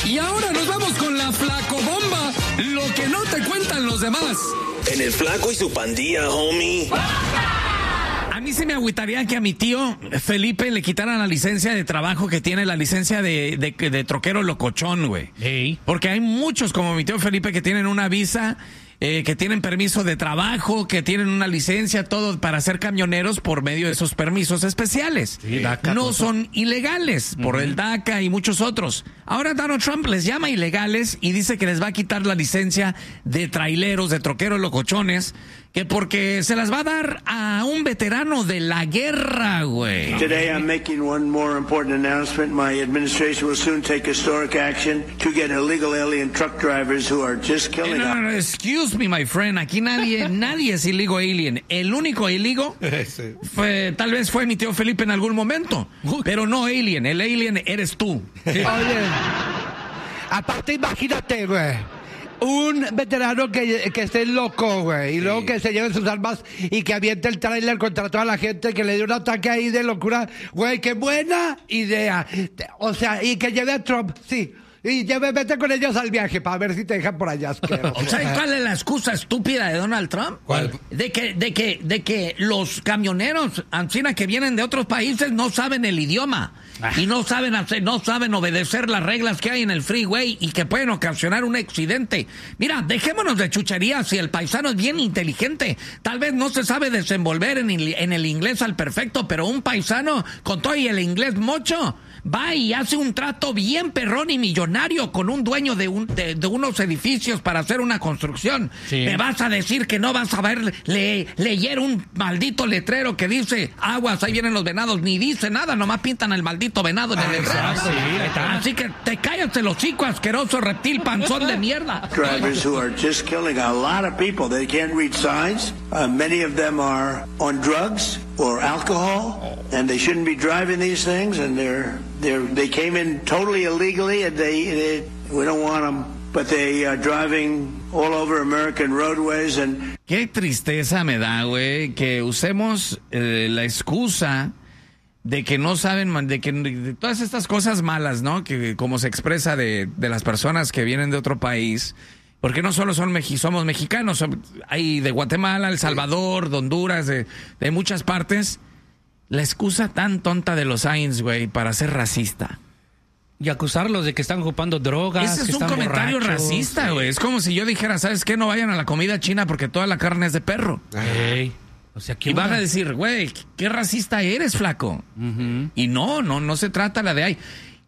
Y ahora nos vamos con la Flacobomba, lo que no te cuentan los demás. En el Flaco y su pandilla, homie. A mí se me agüitaría que a mi tío Felipe le quitaran la licencia de trabajo que tiene, la licencia de troquero locochón, güey. Hey. Porque hay muchos como mi tío Felipe que tienen una visa, que tienen permiso de trabajo, que tienen una licencia, todo para ser camioneros por medio de esos permisos especiales. Sí, DACA, no todo. son ilegales por el DACA y muchos otros. Ahora Donald Trump les llama ilegales y dice que les va a quitar la licencia de traileros, de troqueros locochones, que porque se las va a dar a un veterano de la guerra, güey. Today I'm making one more important announcement. My administration will soon take historic action to get illegal alien truck drivers who are just killing us. No, excuse me, my friend. Aquí nadie es illegal alien. El único illegal tal vez fue mi tío Felipe en algún momento. Pero no alien. El alien eres tú. Oye, aparte imagínate, güey. Un veterano que esté loco, güey, y luego que se lleve sus armas y que aviente el tráiler contra toda la gente, que le dé un ataque ahí de locura. Güey, qué buena idea. O sea, y que lleve a Trump, sí. Y vete con ellos al viaje para ver si te dejan por allá. ¿Sabes cuál es la excusa estúpida de Donald Trump? ¿Cuál? De que los camioneros ancina que vienen de otros países no saben el idioma y no saben obedecer las reglas que hay en el freeway y que pueden ocasionar un accidente. Mira, dejémonos de chucherías. Si el paisano es bien inteligente, tal vez no se sabe desenvolver en el inglés al perfecto, pero un paisano con todo y el inglés mocho va y hace un trato bien perrón y millonario con un dueño de unos edificios para hacer una construcción. Sí. Me vas a decir que no vas a ver leer un maldito letrero que dice aguas, ahí vienen los venados, ni dice nada, nomás pintan el maldito venado en el letrero. Exacto, sí, ahí está. Así que te callas el hocico, asqueroso reptil panzón de mierda. Drivers who are just killing a lot of people. They can't read signs. Many of them are on drugs or alcohol, and they shouldn't be driving these things. And they came in totally illegally, and we don't want them, but they are driving all over American roadways. And Qué tristeza me da, güey, que usemos la excusa de que no saben, de todas estas cosas malas, ¿no? Que como se expresa de las personas que vienen de otro país, porque no solo somos mexicanos, hay de Guatemala, El Salvador, de Honduras, de muchas partes. La excusa tan tonta de los Sainz, güey, para ser racista. Y acusarlos de que están ocupando drogas. Ese es que un están comentario borrachos. racista, güey. Es como si yo dijera, ¿sabes qué? No vayan a la comida china porque toda la carne es de perro. Ey. O sea, ¿qué Y van onda? a decir, güey, qué racista eres, flaco. Y no se trata la de ahí.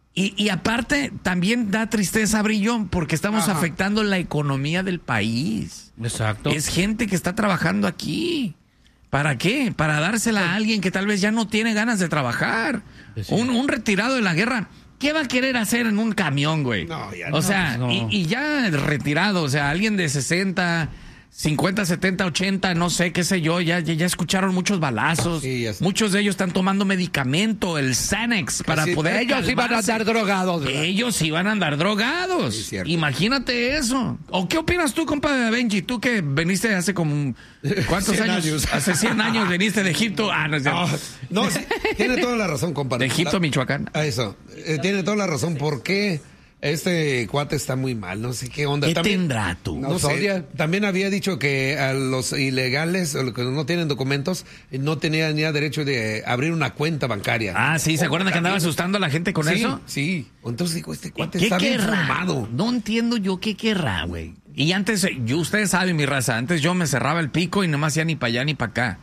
Y aparte, también da tristeza, Brillo, porque estamos afectando la economía del país. Exacto. Es gente que está trabajando aquí. ¿Para qué? Para dársela a alguien que tal vez ya no tiene ganas de trabajar. Sí. Un retirado de la guerra. ¿Qué va a querer hacer en un camión, güey? No, ya o sea, no. y ya retirado, o sea, alguien de 60, 50, 70, 80, no sé, qué sé yo, ya escucharon muchos balazos. Sí, ya sé. Muchos de ellos están tomando medicamento, el Xanax, para Sí, poder ellos iban a calmarse. andar drogados, ¿verdad? Ellos iban a andar drogados. Sí, cierto. Imagínate eso. ¿O qué opinas tú, compa de Benji? Tú que viniste hace como... ¿Cuántos 100 años? años. Hace 100 años viniste de Egipto. No es cierto. No, sí, tiene toda la razón, compadre. De Egipto, Michoacán. Eso, tiene toda la razón. ¿Por qué este cuate está muy mal? No sé qué onda. ¿Qué tendrá tú? No sé. También había dicho que a los ilegales, o los que no tienen documentos, no tenían ya derecho de abrir una cuenta bancaria. Ah, sí, ¿se acuerdan que andaba asustando a la gente con Sí, eso? sí. Entonces digo, este cuate ¿Qué está bien querrá? fumado. No entiendo yo qué querrá, güey. Y antes, ustedes saben, mi raza, antes yo me cerraba el pico y no me hacía ni para allá ni para acá.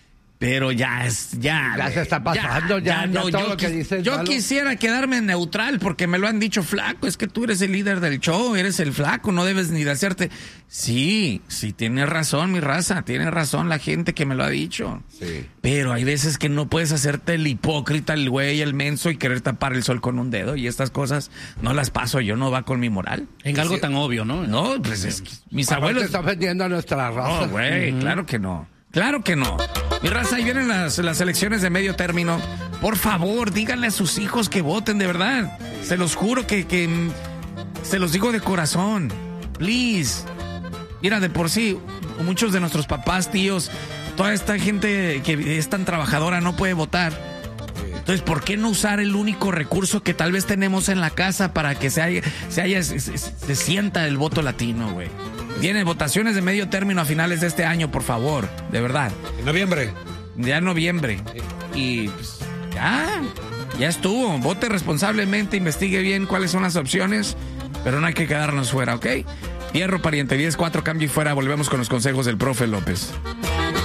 Pero ya Ya se está pasando, ya todo lo que dices, yo malo. quisiera quedarme neutral porque me lo han dicho, flaco, es que tú eres el líder del show, eres el flaco, no debes ni de hacerte. Sí, tienes razón, mi raza, tiene razón la gente que me lo ha dicho. Sí. Pero hay veces que no puedes hacerte el hipócrita, el güey, el menso y querer tapar el sol con un dedo, y estas cosas no las paso yo, no va con mi moral. En algo tan obvio, ¿no? No, pues es que mis Aparte abuelos... está ofendiendo a nuestra raza. No, güey, claro que no. Claro que no. Mi raza, ahí vienen las elecciones de medio término. Por favor, díganle a sus hijos que voten, de verdad. Se los juro que se los digo de corazón. Please. Mira, de por sí, muchos de nuestros papás, tíos, toda esta gente que es tan trabajadora no puede votar. Entonces, ¿por qué no usar el único recurso que tal vez tenemos en la casa para que se sienta el voto latino, güey? Vienen votaciones de medio término a finales de este año, por favor, de verdad. En noviembre. Ya en noviembre. Y pues, ya estuvo. Vote responsablemente, investigue bien cuáles son las opciones, pero no hay que quedarnos fuera, ¿ok? Hierro, pariente, 10-4, cambio y fuera. Volvemos con los consejos del profe López.